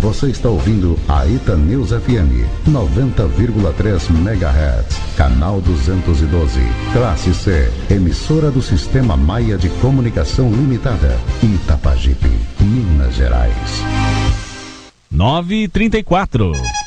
Você está ouvindo a Ita News FM 90,3 MHz, canal 212, classe C, emissora do Sistema Maia de Comunicação Limitada, Itapajipe, Minas Gerais. 9h34.